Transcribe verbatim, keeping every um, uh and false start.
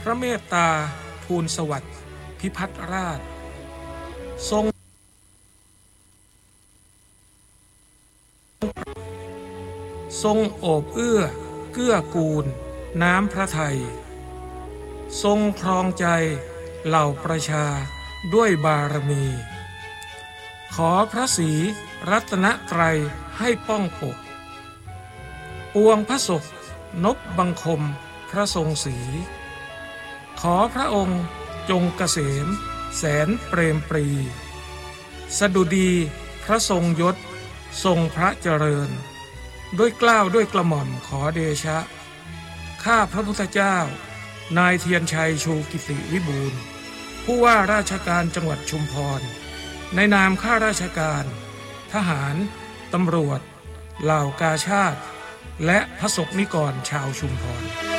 ระเมตตาทูลสวัสดิ์พิพัฒนราชทรงทรงโอบเอื้อเกื้อกูลน้ำพระทัยทรงครองใจเหล่าประชาด้วยบารมีขอพระศรีรัตนตรัยให้ป้องปกปวงพระศกนบบังคมพระทรงศรีขอพระองค์จงเกษมแสนเปรมปรีสดุดีพระทรงยศทรงพระเจริญด้วยเกล้าด้วยกระหม่อมขอเดชะข้าพระพุทธเจ้านายเทียนชัยชูกิติวิบูลย์ผู้ว่าราชการจังหวัดชุมพรในนามข้าราชการทหารตำรวจเหล่ากาชาดและพระสงฆ์นิกรชาวชุมพร